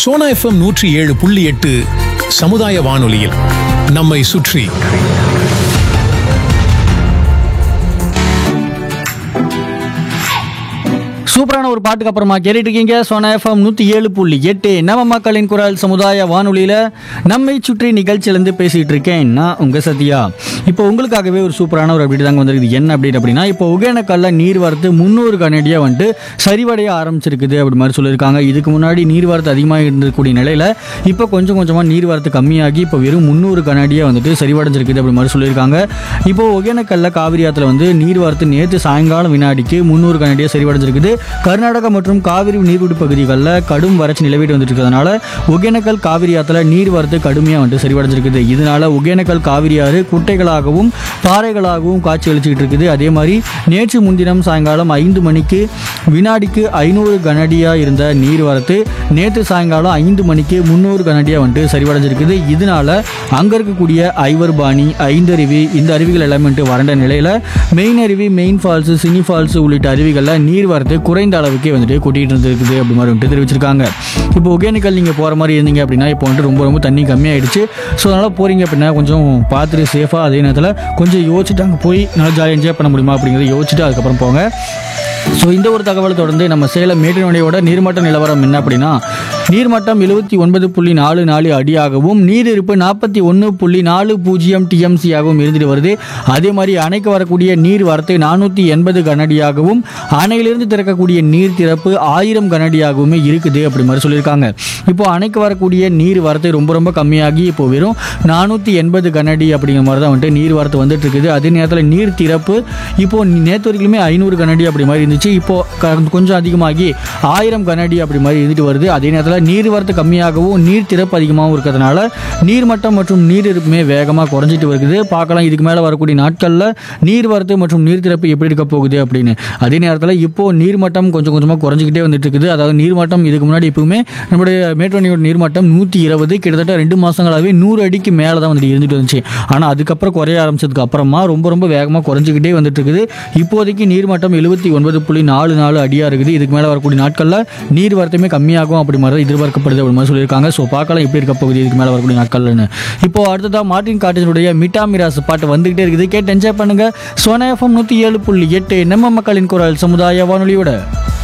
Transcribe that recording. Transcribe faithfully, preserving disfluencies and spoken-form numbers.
Sona FM நூற்றி ஏழு புள்ளி எட்டு சமுதாய வானொலியில் நம்மை சுற்றி. சூப்பரான ஒரு பாட்டுக்கு அப்புறமா கேட்டுட்டு இருக்கீங்க சோனா எஃப்எம் நூற்றி ஏழு புள்ளி எட்டு நம்ம மக்களின் குரல் சமுதாய வானொலியில் நம்மை சுற்றி நிகழ்ச்சியிலேருந்து பேசிகிட்டு இருக்கேன் நான் உங்கள் சத்யா. இப்போ உங்களுக்காகவே ஒரு சூப்பரான ஒரு அப்டேட் தாங்க வந்திருக்குது. என்ன அப்டேட் அப்படின்னா, இப்போ ஒகேனக்கல்ல நீர் வரத்து முந்நூறு கனடியாக வந்துட்டு சரிவடைய ஆரம்பிச்சிருக்குது அப்படி மாதிரி சொல்லியிருக்காங்க. இதுக்கு முன்னாடி நீர் வரத்து அதிகமாக இருந்திருக்கக்கூடிய நிலையில் இப்போ கொஞ்சம் கொஞ்சமாக நீர் வரத்து கம்மியாகி இப்போ வெறும் முந்நூறு கனடியாக வந்துட்டு சரிவடைஞ்சிருக்குது அப்படி மாதிரி சொல்லியிருக்காங்க. இப்போ ஒகேனக்கல்ல காவிரி ஆற்றுல வந்து நீர் வரத்து நேற்று சாயங்காலம் வினாடிக்கு முந்நூறு கனடியாக சரிவடைஞ்சிருக்குது. கர்நாடகா மற்றும் காவிரி நீர்பிடி பகுதிகளில் கடும் வறட்சி நிலவிட்டு வந்துட்டு இருக்கிறதுனால ஒகேனக்கல் காவிரி ஆற்றுல நீர் வரத்து கடுமையாக வந்துட்டு சரிவடைஞ்சிருக்குது. இதனால ஒகேனக்கல் காவிரி ஆறு குட்டைகளாகவும் பாறைகளாகவும் காட்சி அளிச்சுக்கிட்டு இருக்குது. அதே மாதிரி நேற்று முன்தினம் சாயங்காலம் ஐந்து மணிக்கு வினாடிக்கு ஐநூறு கனடியாக இருந்த நீர் வரத்து நேற்று சாயங்காலம் ஐந்து மணிக்கு முந்நூறு கனடியாக வந்துட்டு சரிவடைஞ்சிருக்குது. இதனால அங்கே இருக்கக்கூடிய ஐவர்பாணி, ஐந்தருவி, இந்த அருவிகள் எல்லாமே வந்துட்டு வறண்ட நிலையில் மெயின் அருவி, மெயின் ஃபால்ஸு, சினி ஃபால்ஸு உள்ளிட்ட அருவிகளில் நீர் வரத்து குறைந்த அளவுக்கே வந்துட்டு கொட்டிகிட்டு இருந்திருக்குது அப்படி மாதிரி வந்துட்டு தெரிவிச்சிருக்காங்க. இப்போ ஒகேனக்கல் நீங்கள் போகிற மாதிரி இருந்தீங்க அப்படின்னா இப்போ வந்துட்டு ரொம்ப ரொம்ப தண்ணி கம்மியாயிடுச்சு. ஸோ அதனால் போகிறீங்க அப்படின்னா கொஞ்சம் பார்த்துட்டு சேஃபாக, அதே நேரத்தில் கொஞ்சம் யோசிச்சுட்டு அங்கே போய் நல்லா ஜாலியாக என்ஜாய் பண்ண முடியுமா அப்படிங்கிறத யோசிச்சுட்டு அதுக்கப்புறம் போங்க. ஸோ இந்த ஒரு தகவலை தொடர்ந்து நம்ம சேலம் மேட்டுநடையோட நீர்மட்ட நிலவரம் என்ன அப்படின்னா, நீர்மட்டம் எழுபத்தி ஒன்பது புள்ளி நாலு நாலு அடியாகவும் நீர் இருப்பு நாற்பத்தி ஒன்று புள்ளி நாலு பூஜ்ஜியம் டிஎம்சியாகவும் இருந்துட்டு வருது. அதே மாதிரி அணைக்கு வரக்கூடிய நீர் வரத்து நானூற்றி எண்பது கனடியாகவும் அணையிலிருந்து திறக்கக்கூடிய நீர் திறப்பு ஆயிரம் கனடியாகவுமே இருக்குது அப்படி மாதிரி சொல்லியிருக்காங்க. இப்போ அணைக்கு வரக்கூடிய நீர் வரத்து ரொம்ப ரொம்ப கம்மியாகி இப்போ வெறும் நானூற்றி எண்பது கனடி அப்படிங்கிற மாதிரி தான் வந்துட்டு நீர் வரத்து வந்துட்டு இருக்குது. அதே நேரத்தில் நீர் திறப்பு இப்போ நேற்று வரைக்குமே ஐநூறு கனடி அப்படி மாதிரி இருந்துச்சு. இப்போ கொஞ்சம் அதிகமாகி ஆயிரம் கனடி அப்படி மாதிரி இருந்துட்டு வருது. அதே நேரத்தில் நீர் வரத்து கம்மியாகவும் நீர் திறப்பு அதிகமாகவும் இருக்கிறதுனால நீர்மட்டம் மற்றும் நீர் இருப்புமே வேகமாக குறைஞ்சிட்டு வருது. பார்க்கலாம் இதுக்கு மேலே வரக்கூடிய நாட்களில் நீர் வரத்து மற்றும் நீர் திறப்பு எப்படி இருக்க போகுது அப்படின்னு. அதே நேரத்தில் இப்போ நீர்மட்டம் கொஞ்சம் கொஞ்சமாக குறைஞ்சிக்கிட்டே வந்துட்டு இருக்குது. அதாவது நீர்மட்டம் இதுக்கு முன்னாடி இப்பவுமே நம்முடைய மேட்டோனியோட நீர்மட்டம் நூற்றி இருபது கிட்டத்தட்ட ரெண்டு மாதங்களாகவே நூறு அடிக்கு மேலே தான் வந்துட்டு இருந்துட்டு வந்துச்சு. ஆனால் அதுக்கப்புறம் குறைய ஆரம்பிச்சதுக்கு அப்புறமா ரொம்ப ரொம்ப வேகமாக குறைஞ்சிக்கிட்டே வந்துட்டு இருக்குது. இப்போதைக்கு நீர்மட்டம் எழுபத்தி ஒன்பது புள்ளி நாலு நாலு அடியாக இருக்குது. இதுக்கு மேலே வரக்கூடிய நாட்களில் நீர் வரத்துமே கம்மியாகும் அப்படி மாதிரி எதிர்பார்க்கப்படுது அப்படி மாதிரி சொல்லியிருக்காங்க. ஸோ பார்க்கலாம் எப்படி இருக்க போகுது இதுக்கு மேலே வரக்கூடிய நாட்கள்னு. இப்போ அடுத்ததாக மார்டின் காட்டேஜனுடைய மிட்டா மிராஸ் பாட்டு வந்துகிட்டே இருக்குது. கேட்டு என்ஜாய் பண்ணுங்க. சோனா எஃப்எம் நூற்றி ஏழு புள்ளி எட்டு நம்ம மக்களின் குரல் சமுதாய வானொலியோட.